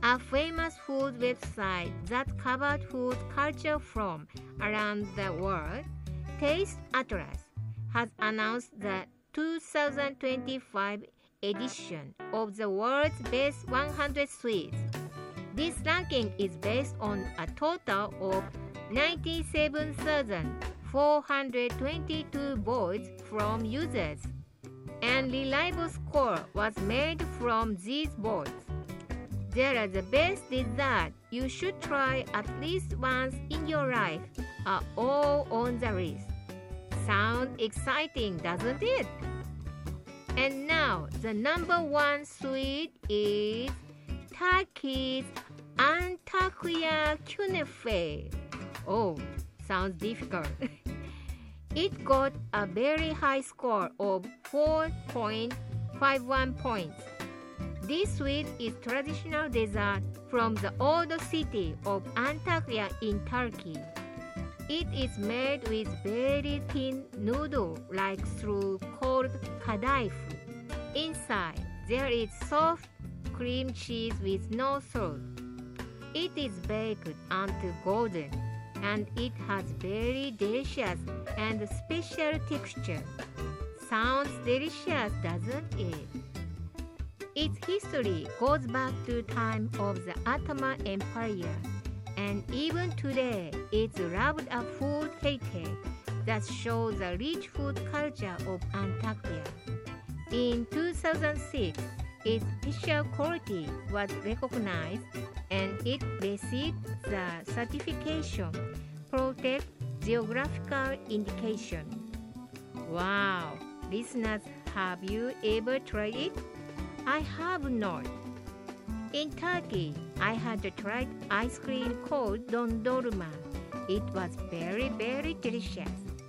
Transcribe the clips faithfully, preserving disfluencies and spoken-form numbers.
a famous food website that covered food culture from around the world, Taste Atlas, has announced the two thousand twenty-five edition of the world's best one hundred sweets. This ranking is based on a total of ninety-seven thousand four hundred twenty-two votes from users, and reliable score was made from these votes. There are the best dessert you should try at least once in your life are all on the list. Sounds exciting, doesn't it? And now, the number one sweet is Turkey's Antakya Künefe. Oh, sounds difficult. It got a very high score of four point five one points. This sweet is traditional dessert from the old city of Antakya in Turkey. It is made with very thin noodle-like straw called kadayıf. Inside, there is soft cream cheese with no salt. It is baked until golden, and it has very delicious and special texture. Sounds delicious, doesn't it? Its history goes back to time of the Ottoman Empire, and even today it's loved a food heritage that shows the rich food culture of Antakya. In two thousand six, its special quality was recognized and it received the certification Protect Geographical Indication. Wow! Listeners, have you ever tried it? I have not. In Turkey, I had tried ice cream called dondurma. It was very, very delicious.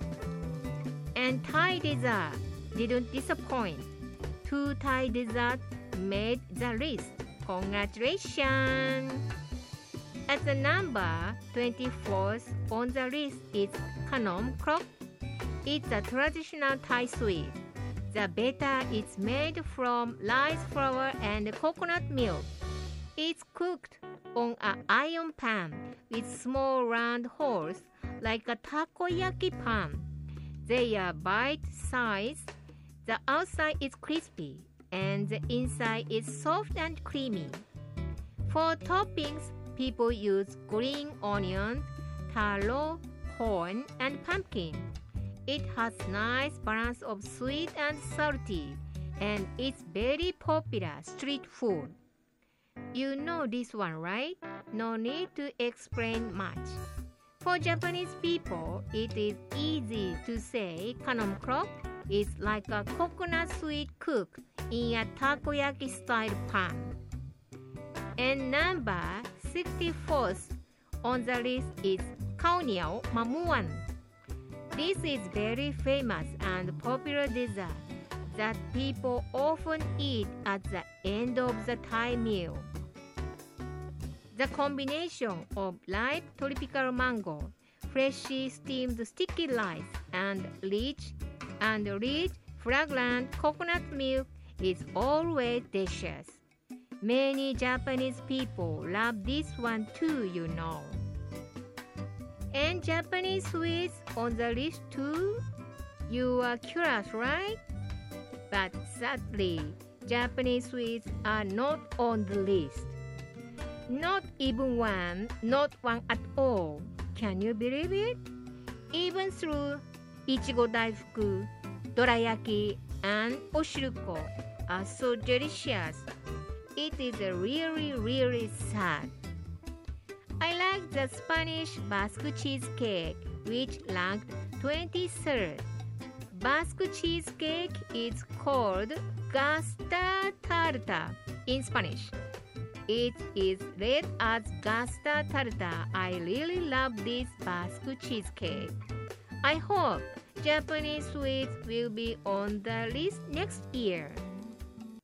And Thai dessert didn't disappoint. Two Thai desserts made the list. Congratulations! At the number twenty-fourth on the list is Khanom Krok. It's a traditional Thai sweet. The batter is made from rice flour and coconut milk. It's cooked on an iron pan with small round holes like a takoyaki pan. They are bite-sized. The outside is crispy and the inside is soft and creamy. For toppings, people use green onion, taro, corn, and pumpkin. It has nice balance of sweet and salty, and it's very popular street food. You know this one, right? No need to explain much. For Japanese people, it is easy to say Khanom Krok is like a coconut sweet cooked in a takoyaki-style pan. And number sixty-fourth on the list is Kaoniao Mamuan. This is very famous and popular dessert that people often eat at the end of the Thai meal. The combination of ripe tropical mango, freshly steamed sticky rice, and rich and rich fragrant coconut milk is always delicious. Many Japanese people love this one too, you know. And Japanese sweets on the list too? You are curious, right? But sadly, Japanese sweets are not on the list. Not even one, not one at all. Can you believe it? Even through Ichigo Daifuku, Dorayaki, and Oshiruko are so delicious. It is really, really sad. I like the Spanish Basque cheesecake, which ranked twenty-third. Basque cheesecake is called Gasta Tarta in Spanish. It is read as Gasta Tarta. I really love this Basque cheesecake. I hope Japanese sweets will be on the list next year.